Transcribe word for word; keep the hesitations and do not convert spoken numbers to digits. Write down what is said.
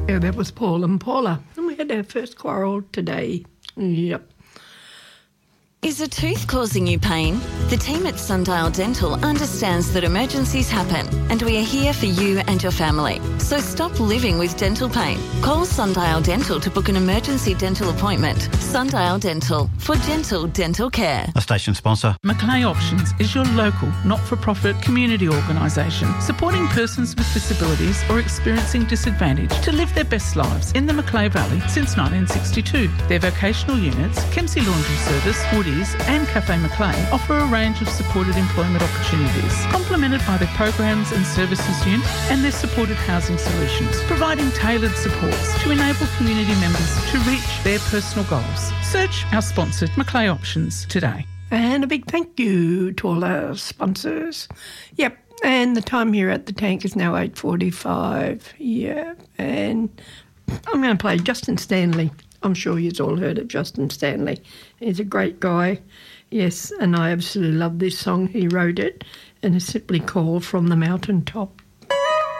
Yeah, that was Paul and Paula. And we had our first quarrel today. Yep. Is a tooth causing you pain? The team at Sundial Dental understands that emergencies happen and we are here for you and your family. So stop living with dental pain. Call Sundial Dental to book an emergency dental appointment. Sundial Dental, for gentle dental care. A station sponsor. Macleay Options is your local, not-for-profit community organisation supporting persons with disabilities or experiencing disadvantage to live their best lives in the Macleay Valley since nineteen sixty-two. Their vocational units, Kempsey Laundry Service, Woodies and Cafe Macleay offer a range of supported employment opportunities, complemented by their programs and services unit and their supported housing solutions, providing tailored supports to enable community members to reach their personal goals. Search our sponsored Macleay Options today. And a big thank you to all our sponsors. Yep, and the time here at the tank is now eight forty-five. Yeah, and I'm going to play Justin Stanley. I'm sure you've all heard of Justin Stanley. He's a great guy. Yes, and I absolutely love this song. He wrote it, and it's simply called From the Mountaintop.